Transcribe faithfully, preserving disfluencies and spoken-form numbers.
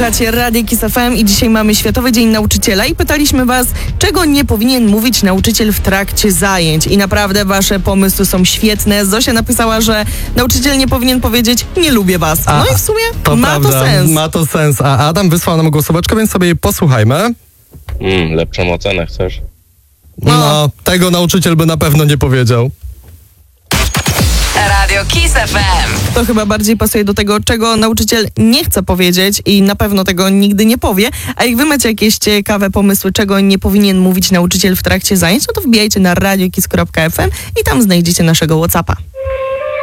Słuchacie Radia Kiss F M i dzisiaj mamy Światowy Dzień Nauczyciela i pytaliśmy was, czego nie powinien mówić nauczyciel w trakcie zajęć. I naprawdę wasze pomysły są świetne. Zosia napisała, że nauczyciel nie powinien powiedzieć nie lubię was. A, no i w sumie to ma prawda, to sens. Ma to sens. A Adam wysłał nam głosóweczkę, więc sobie jej posłuchajmy. Mm, lepszą ocenę chcesz? No. No, tego nauczyciel by na pewno nie powiedział. Radio Kiss F M. To chyba bardziej pasuje do tego, czego nauczyciel nie chce powiedzieć i na pewno tego nigdy nie powie. A jak wy macie jakieś ciekawe pomysły, czego nie powinien mówić nauczyciel w trakcie zajęć, no to wbijajcie na radio kiss kropka f m i tam znajdziecie naszego WhatsAppa.